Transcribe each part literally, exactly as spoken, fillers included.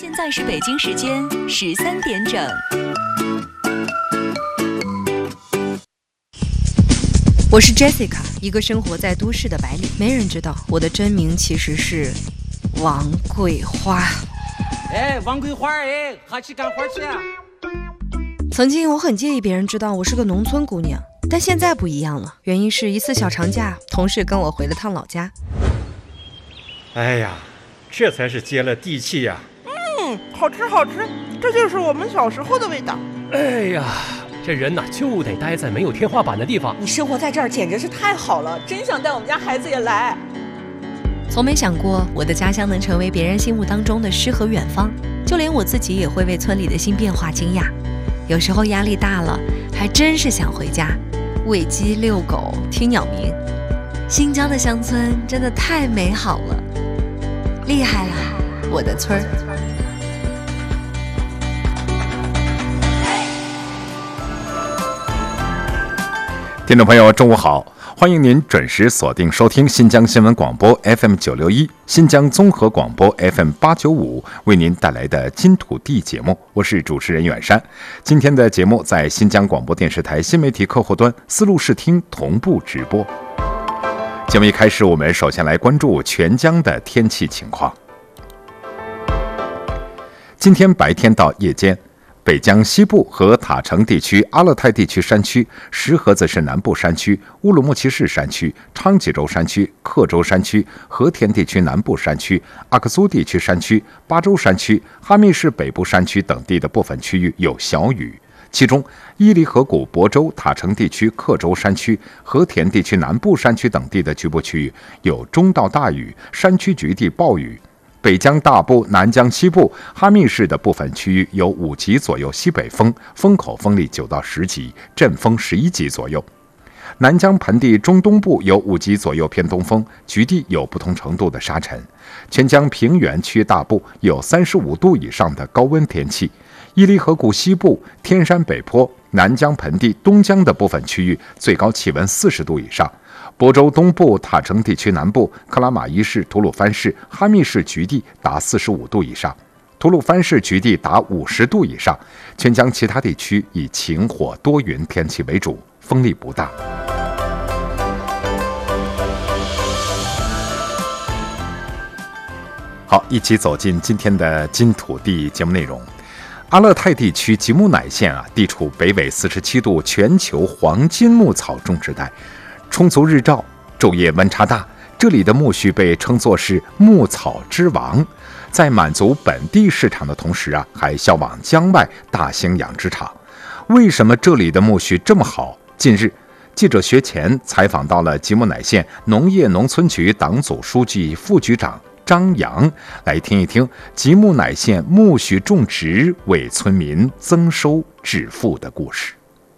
现在是北京时间十三点整。 我是 Jessica， 一个生活在都市的白领。没人知道我的真名其实是王桂花。 哎，王桂花，哎，还去干活去啊？ 曾经我很介意别人知道我是个农村姑娘，但现在不一样了。原因是一次小长假，同事跟我回了趟老家。 哎呀，这才是接了地气呀！ 嗯，好吃好吃，这就是我们小时候的味道。 哎呀，这人呐就得待在没有天花板的地方。 你生活在这儿简直是太好了，真想带我们家孩子也来。 从没想过我的家乡能成为别人心目当中的诗和远方，就连我自己也会为村里的新变化惊讶。有时候压力大了，还真是想回家，喂鸡遛狗听鸟鸣。新疆的乡村真的太美好了，厉害了我的村儿。 听众朋友中午好，欢迎您准时锁定收听新疆新闻广播 F M 九六一、新疆综合广播 F M 八九五为您带来的金土地节目，我是主持人远山。今天的节目在新疆广播电视台新媒体客户端丝路视听同步直播。节目一开始，我们首先来关注全疆的天气情况。今天白天到夜间，北疆西部和塔城地区、阿勒泰地区山区、石河子市南部山区、乌鲁木齐市山区、昌吉州山区、克州山区、和田地区南部山区、阿克苏地区山区、巴州山区、哈密市北部山区等地的部分区域有小雨。其中，伊犁河谷、亳州、塔城地区、克州山区、和田地区南部山区等地的局部区域有中到大雨，山区局地暴雨。北疆大部、南疆西部、哈密市的部分区域有五级左右西北风，风口风力九到十级，阵风十一级左右。南疆盆地中东部有五级左右偏东风，局地有不同程度的沙尘。全疆平原区大部有三十五度以上的高温天气。伊犁河谷西部、天山北坡、南疆盆地东疆的部分区域最高气温四十度以上。亳州东部、塔城地区南部、克拉玛依市、吐鲁番市、哈密市局地达四十五度以上，吐鲁番市局地达五十度以上。全疆其他地区以晴或多云天气为主，风力不大。好，一起走进今天的金土地节目内容。阿勒泰地区吉木乃县啊，地处北纬四十七度全球黄金牧草种植带，充足日照，昼夜温差大。这里的苜蓿被称作是牧草之王，在满足本地市场的同时啊，还销往疆外大兴养殖场。为什么这里的苜蓿这么好？近日，记者学前采访到了吉木乃县农业农村局党组书记、副局长张扬，来听一听吉木乃县苜蓿种植为村民增收致富的故事。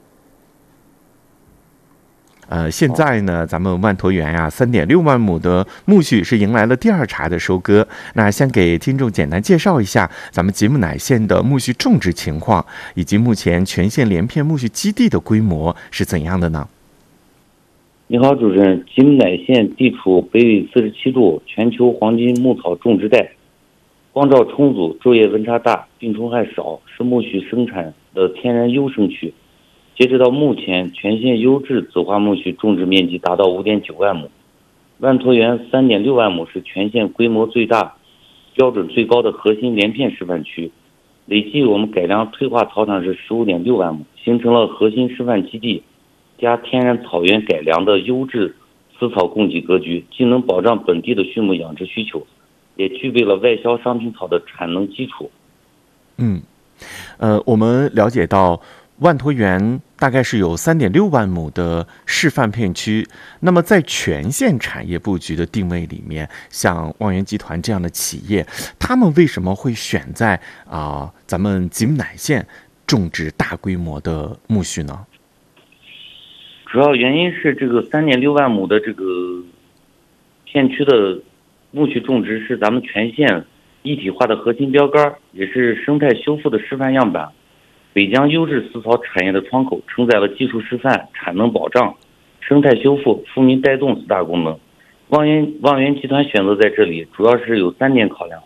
呃，现在呢，咱们万沱园呀、啊，三点六万亩的苜蓿是迎来了第二茬的收割。那先给听众简单介绍一下咱们吉木乃县的苜蓿种植情况，以及目前全县连片苜蓿基地的规模是怎样的呢？ 你好，主持人。吉木乃县地处北纬四十七度全球黄金牧草种植带，光照充足，昼夜温差大，病虫害少，是苜蓿生产的天然优生区。截止到目前，全县优质紫花苜蓿种植面积达到 五点九万亩，万沱园 三点六万亩是全县规模最大、标准最高的核心连片示范区。累计我们改良退化草场是 十五点六万亩，形成了核心示范基地加天然草原改良的优质饲草供给格局，既能保障本地的畜牧养殖需求，也具备了外销商品草的产能基础。 嗯，呃，我们了解到万沱园大概是有 三点六万亩的示范片区，那么在全县产业布局的定位里面，像望源集团这样的企业，他们为什么会选在啊、呃、咱们吉木乃县种植大规模的苜蓿呢？ 主要原因是这个 三点六万亩的这个片区的苜蓿种植是咱们全县一体化的核心标杆，也是生态修复的示范样板。北疆优质饲草产业的窗口，承载了技术示范、产能保障、生态修复、富民带动四大功能。望源望源集团选择在这里，主要是有三点考量：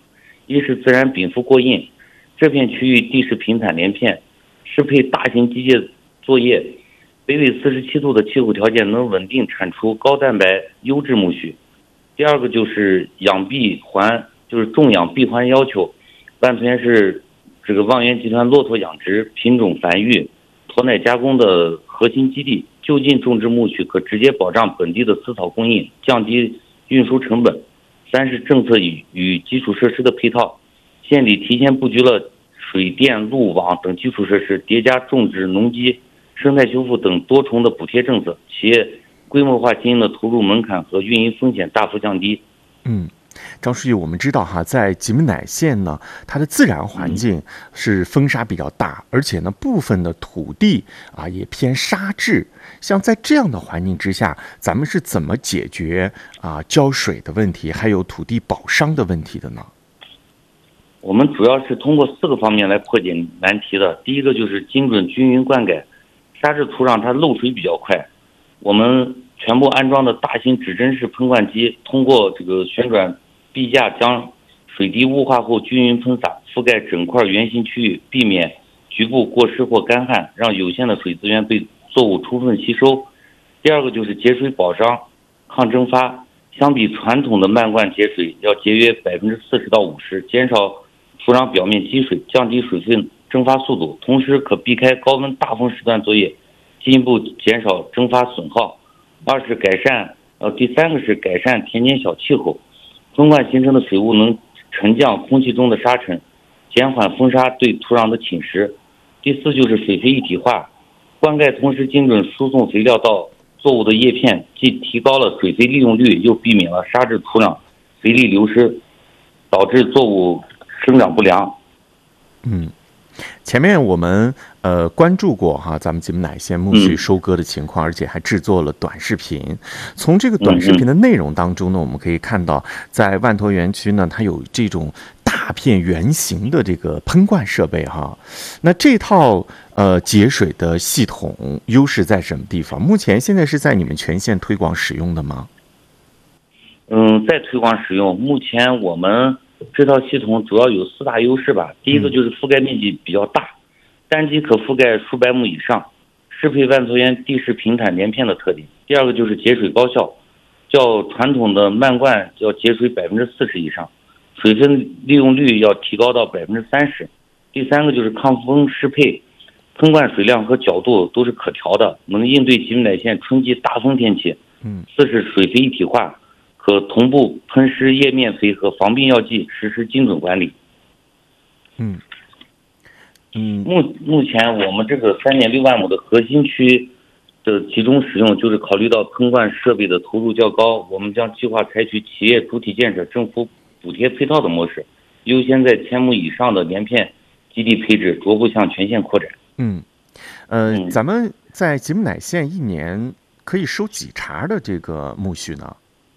一是自然禀赋过硬，这片区域地势平坦连片，适配大型机械作业，北纬四十七度的气候条件能稳定产出高蛋白优质苜蓿。第二个就是养闭环，就是种养闭环要求，万托园是这个望源集团骆驼养殖、品种繁育、驼奶加工的核心基地，就近种植苜蓿可直接保障本地的饲草供应，降低运输成本。三是政策与与基础设施的配套，县里提前布局了水电路网等基础设施，叠加种植、农机、生态修复等多重的补贴政策，企业规模化经营的投入门槛和运营风险大幅降低。 嗯，张书记，我们知道哈，在吉木乃县呢，它的自然环境是风沙比较大，而且呢，部分的土地啊也偏沙质。像在这样的环境之下，咱们是怎么解决啊浇水的问题，还有土地保墒的问题的呢？ 我们主要是通过四个方面来破解难题的。第一个就是精准均匀灌溉，沙质土壤它漏水比较快，我们全部安装的大型指针式喷灌机，通过这个旋转臂架将水滴雾化后均匀喷洒，覆盖整块圆形区域，避免局部过湿或干旱，让有限的水资源被作物充分吸收。第二个就是节水保墒、抗蒸发，相比传统的漫灌节水要节约百分之四十到五十，减少土壤表面积水，降低水分蒸发速度，同时可避开高温大风时段作业，进一步减少蒸发损耗。二是改善，呃，第三个是改善田间小气候，喷灌形成的水雾能沉降空气中的沙尘，减缓风沙对土壤的侵蚀。第四就是水肥一体化，灌溉同时精准输送肥料到作物的叶片，既提高了水肥利用率，又避免了沙质土壤肥力流失，导致作物生长不良。 嗯，前面我们呃关注过哈，咱们吉木乃县苜蓿收割的情况，而且还制作了短视频。从这个短视频的内容当中呢，我们可以看到，在万托园区呢，它有这种大片圆形的这个喷灌设备哈。那这套呃节水的系统优势在什么地方？目前现在是在你们全县推广使用的吗？ 嗯，在推广使用。目前我们这套系统主要有四大优势吧。第一个就是覆盖面积比较大，单机可覆盖数百亩以上，适配万托园地势平坦连片的特点。第二个就是节水高效，较传统的漫灌要节水百分之四十以上，水分利用率要提高到百分之三十。第三个就是抗风适配，喷灌水量和角度都是可调的，能应对吉木乃县春季大风天气。 嗯。 四是水肥一体化，可同步喷施叶面肥和防病药剂，实施精准管理。 嗯嗯， 目目前我们这个三点六万亩的核心区的集中使用，就是考虑到喷灌设备的投入较高，我们将计划采取企业主体建设、政府补贴配套的模式，优先在千亩以上的连片基地配置，逐步向全县扩展。 嗯，呃，嗯、咱们在吉木乃县一年可以收几茬的这个苜蓿呢？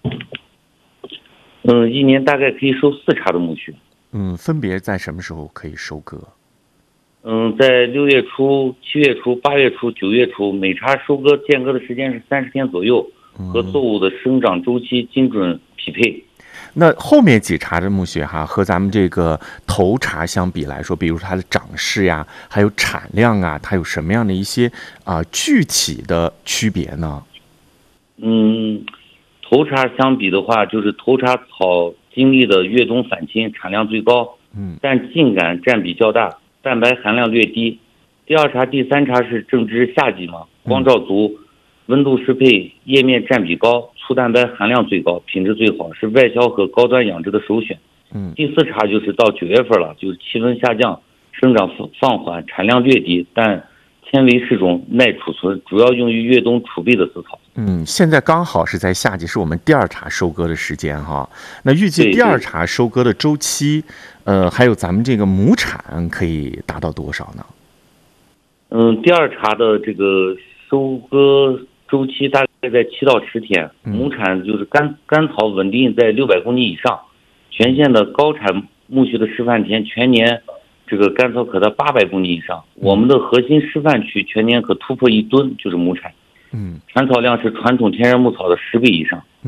嗯，一年大概可以收四茬的苜蓿。 嗯，分别在什么时候可以收割？ 嗯，在六月初、七月初、八月初、九月初，每茬收割间隔的时间是三十天左右，和作物的生长周期精准匹配。 那后面几茬的苜蓿哈，和咱们这个头茬相比来说，比如它的长势呀，还有产量啊，它有什么样的一些啊、呃、具体的区别呢？ 嗯，头茬相比的话，就是头茬草经历的越冬返青，产量最高， 嗯，但茎秆占比较大，蛋白含量略低。第二茬、第三茬是正值夏季嘛，光照足，温度适配，叶面占比高，粗蛋白含量最高，品质最好，是外销和高端养殖的首选。 嗯， 第四茬就是到九月份了，就是气温下降，生长放缓，产量略低，但纤维适中，耐储存，主要用于越冬储备的饲草。 嗯，现在刚好是在夏季，是我们第二茬收割的时间哈。那预计第二茬收割的周期，呃，还有咱们这个亩产可以达到多少呢？ 嗯，第二茬的这个收割周期大概在七到十天，亩产就是干干草稳定在六百公斤以上。全县的高产苜蓿的示范田全年这个干草可达八百公斤以上，我们的核心示范区全年可突破一吨，就是亩产。 嗯， 产草量是传统天然牧草的十倍以上。 嗯，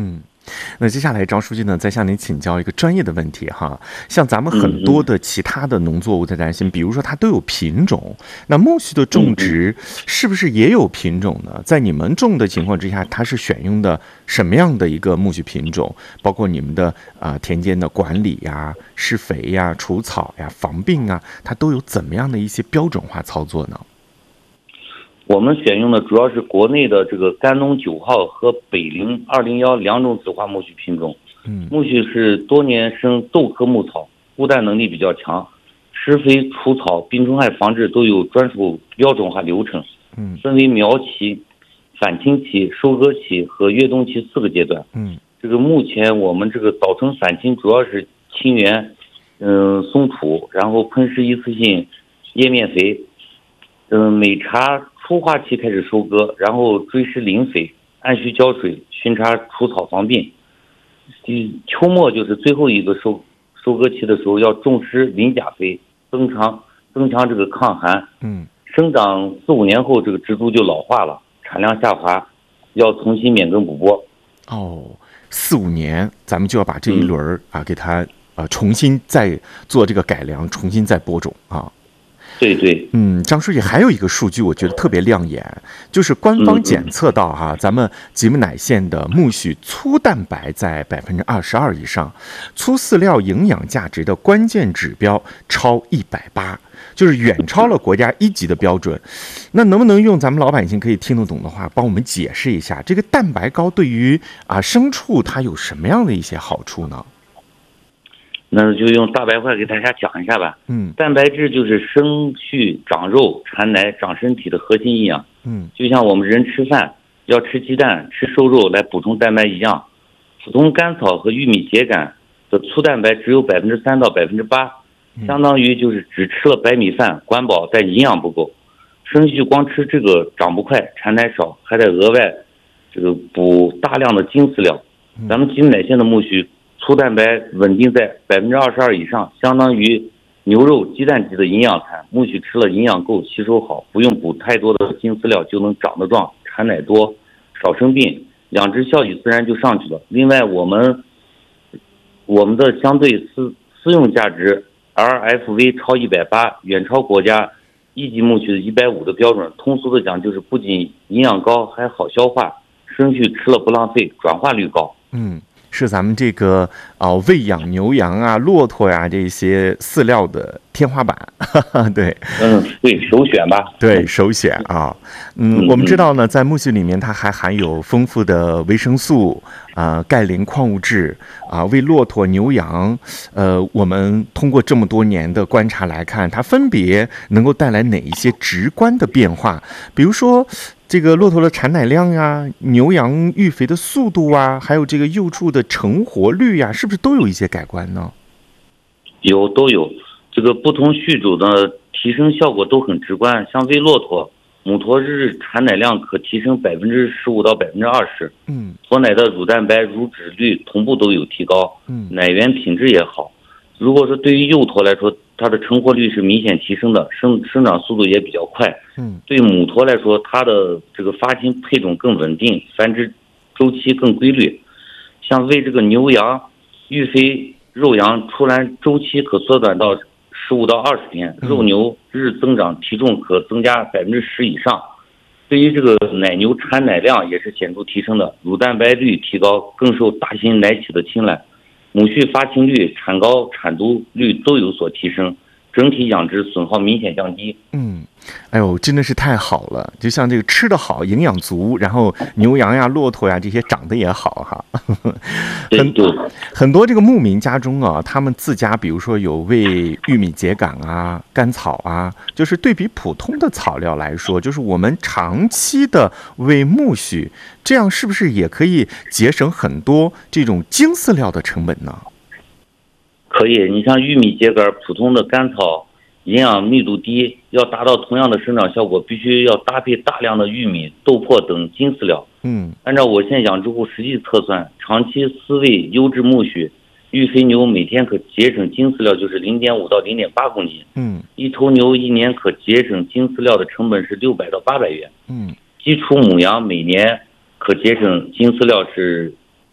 那接下来张书记呢，再向您请教一个专业的问题哈。像咱们很多的其他的农作物在担心，比如说它都有品种，那苜蓿的种植是不是也有品种呢？在你们种的情况之下，它是选用的什么样的一个苜蓿品种？包括你们的啊、呃、田间的管理呀、施肥呀、除草呀、防病啊，它都有怎么样的一些标准化操作呢？ 我们选用的主要是国内的这个甘农九号和北陵二零幺两种紫花苜蓿品种。 嗯， 苜蓿是多年生豆科牧草，固氮能力比较强，施肥、除草、病虫害防治都有专属标准化流程。 嗯， 分为苗期、返青期、收割期和越冬期四个阶段。 嗯， 这个目前我们这个早春返青主要是清源，嗯，松土，然后喷施一次性叶面肥，嗯，每茬初化期开始收割，然后追施磷肥，按需浇水，巡查除草防病。秋末就是最后一个收收割期的时候，要重施磷钾肥，增强增强这个抗寒。 嗯， 生长四五年后，这个植株就老化了，产量下滑，要重新免耕补播。 哦，四五年，咱们就要把这一轮儿、嗯、啊，给它啊重新再做这个改良，重新再播种啊。 对对， 嗯，张书记还有一个数据，我觉得特别亮眼，就是官方检测到哈、啊，咱们吉木乃县的苜蓿粗蛋白在百分之二十二以上，粗饲料营养价值的关键指标超一百八，就是远超了国家一级的标准。那能不能用咱们老百姓可以听得懂的话，帮我们解释一下，这个蛋白膏对于啊牲畜它有什么样的一些好处呢？ 那就用大白话给大家讲一下吧。 嗯， 蛋白质就是生畜长肉、产奶、长身体的核心营养。 嗯， 就像我们人吃饭要吃鸡蛋、吃瘦肉来补充蛋白一样，普通甘草和玉米秸秆的粗蛋白只有百分之三到百分之八，相当于就是只吃了白米饭，管饱但营养不够。生畜光吃这个长不快，产奶少，还得额外这个补大量的精饲料。咱们吉木乃县的苜蓿粗蛋白稳定在百分之二十二以上，相当于牛肉、鸡蛋级的营养餐。苜蓿吃了营养够，吸收好，不用补太多的精饲料就能长得壮，产奶多，少生病，养殖效益自然就上去了。另外，我们我们的相对私私用价值 R F V 超一百八，远超国家一级苜蓿的一百五的标准。通俗的讲，就是不仅营养高，还好消化，生畜吃了不浪费，转化率高。 嗯。是咱们这个啊、呃、喂养牛羊啊、骆驼呀、啊、这些饲料的天花板，哈哈，对， 嗯，对，首选吧， 对，首选啊，嗯，嗯我们知道呢，在苜蓿里面它还含有丰富的维生素啊、呃、钙磷矿物质啊，喂骆驼、牛羊，呃，我们通过这么多年的观察来看，它分别能够带来哪一些直观的变化？比如说。这个骆驼的产奶量呀，牛羊育肥的速度啊，还有这个幼畜的成活率呀，是不是都有一些改观呢？ 有，都有。这个不同畜种的提升效果都很直观。像喂骆驼，母驼日日产奶量可提升百分之十五到百分之二十。 嗯， 驼奶的乳蛋白、乳脂率同步都有提高。 嗯， 奶源品质也好。如果说对于幼驼来说，它的成活率是明显提升的，生生长速度也比较快。 嗯， 对母驼来说，它的这个发情配种更稳定，繁殖周期更规律。像喂这个牛羊，育肥肉羊出栏周期可缩短到十五到二十天，肉牛日增长体重可增加百分之十以上。对于这个奶牛产奶量也是显著提升的，乳蛋白率提高，更受大型奶企的青睐。母畜发情率、产高、产犊率都有所提升，整体养殖损耗明显降低。 嗯，哎呦，真的是太好了！就像这个吃得好，营养足，然后牛羊呀、骆驼呀这些长得也好哈。很多很多这个牧民家中啊，他们自家比如说有喂玉米秸秆啊、甘草啊，就是对比普通的草料来说，就是我们长期的喂苜蓿，这样是不是也可以节省很多这种精饲料的成本呢？ 可以，你像玉米秸秆、普通的甘草，营养密度低，要达到同样的生长效果，必须要搭配大量的玉米、豆粕等精饲料。 嗯， 按照我县养殖户实际测算，长期饲喂优质苜蓿，育肥牛每天可节省精饲料就是零点五到零点八公斤。 嗯， 一头牛一年可节省精饲料的成本是六百到八百元。 嗯， 基础母羊每年可节省精饲料是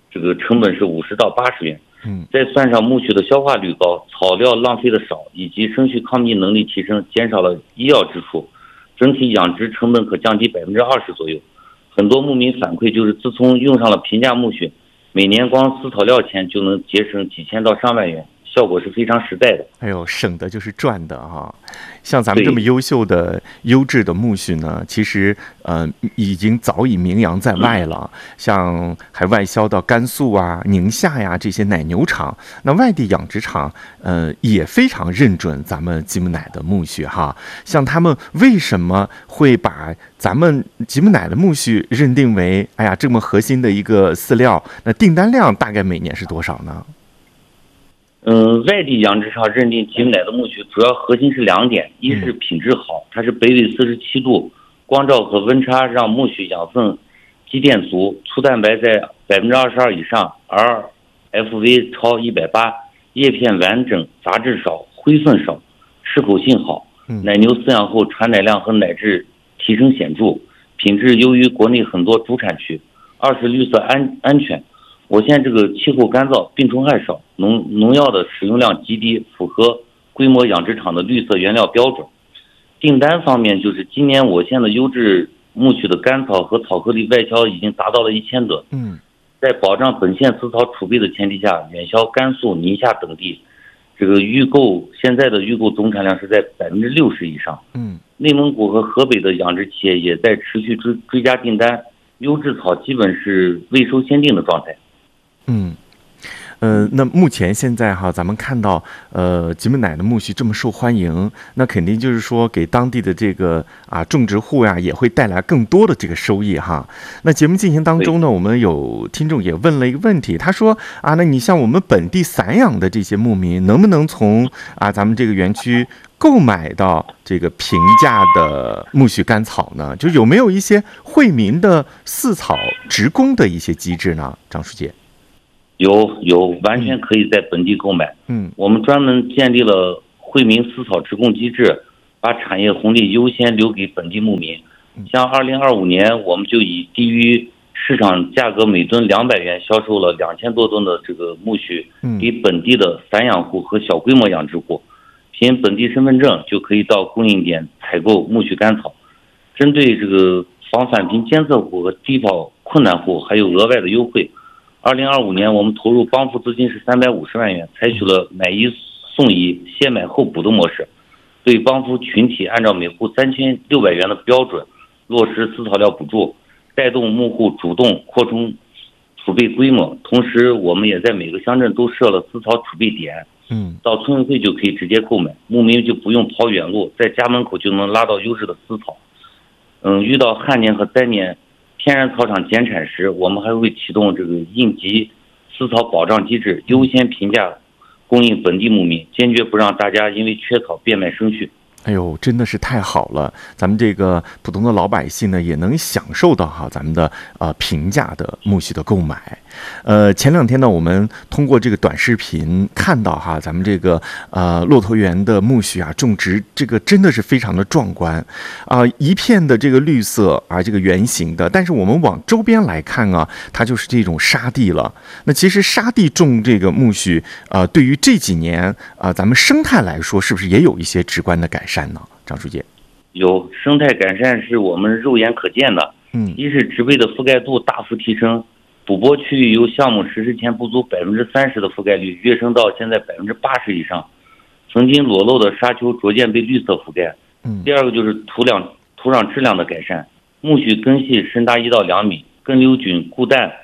这个成本是五十到八十元。 嗯， 再算上苜蓿的消化率高，草料浪费的少，以及生畜抗病能力提升，减少了医药支出，整体养殖成本可降低百分之二十左右。很多牧民反馈就是，自从用上了平价苜蓿，每年光饲草料钱就能节省几千到上万元，效果是非常实在的。 哎呦，省的就是赚的哈！像咱们这么优秀的、优质的苜蓿呢，其实呃已经早已名扬在外了，像还外销到甘肃啊、宁夏呀这些奶牛场。那外地养殖场呃也非常认准咱们吉姆奶的苜蓿哈。像他们为什么会把咱们吉姆奶的苜蓿认定为哎呀这么核心的一个饲料？那订单量大概每年是多少呢？ 嗯，外地养殖场认定吉姆奶的苜蓿主要核心是两点，一是品质好，它是北纬四十七度，光照和温差让苜蓿养分积淀足，粗蛋白在百分之二十二以上 ，R F V 超一百八，叶片完整，杂质少，灰分少，吃口性好，奶牛饲养后产奶量和奶质提升显著，品质优于国内很多主产区。二是绿色安安全。我县这个气候干燥，病虫害少，农农药的使用量极低，符合规模养殖场的绿色原料标准。订单方面，就是今年我县的优质苜蓿的干草和草颗粒外销已经达到了一千吨。 嗯， 在保障本县饲草储备的前提下，远销甘肃、宁夏等地。这个预购现在的预购总产量是在百分之六十以上。 嗯， 内蒙古和河北的养殖企业也在持续追追加订单，优质草基本是未收先定的状态。 嗯，呃，那目前现在哈，咱们看到呃吉姆奶的苜蓿这么受欢迎，那肯定就是说给当地的这个啊种植户呀也会带来更多的这个收益哈。那节目进行当中呢，我们有听众也问了一个问题，他说啊，那你像我们本地散养的这些牧民，能不能从啊咱们这个园区购买到这个平价的苜蓿干草呢？就有没有一些惠民的饲草职工的一些机制呢？张书记。 有有，完全可以在本地购买。 嗯， 我们专门建立了惠民饲草职工机制，把产业红利优先留给本地牧民。像二零二五年，我们就以低于市场价格每吨两百元销售了两千多吨的这个苜蓿，给本地的散养户和小规模养殖户，凭本地身份证就可以到供应点采购苜蓿干草。针对这个防返贫监测户和低保困难户，还有额外的优惠。二零二五年，我们投入帮扶资金是三百五十万元，采取了买一送一、先买后补的模式，对帮扶群体按照每户三千六百元的标准落实饲草料补助，带动牧户主动扩充储备规模。同时，我们也在每个乡镇都设了饲草储备点， 嗯， 到村委会就可以直接购买，牧民就不用跑远路，在家门口就能拉到优质的饲草。嗯，遇到旱年和灾年，天然草场减产时，我们还会启动这个应急饲草保障机制，优先评价供应本地牧民，坚决不让大家因为缺草变卖生畜。 哎呦，真的是太好了！咱们这个普通的老百姓呢，也能享受到哈咱们的呃平价的苜蓿的购买。呃，前两天呢，我们通过这个短视频看到哈，咱们这个呃骆驼园的苜蓿啊种植，这个真的是非常的壮观啊、呃，一片的这个绿色啊，这个圆形的。但是我们往周边来看啊，它就是这种沙地了。那其实沙地种这个苜蓿，呃，对于这几年啊、呃、咱们生态来说，是不是也有一些直观的改善呢？张书记。 有，生态改善是我们肉眼可见的。 嗯， 一是植被的覆盖度大幅提升，补播区域由项目实施前不足百分之三十的覆盖率跃升到现在百分之八十以上，曾经裸露的沙丘逐渐被绿色覆盖。 嗯， 第二个就是土壤土壤质量的改善，苜蓿根系深达一到两米，根瘤菌、固氮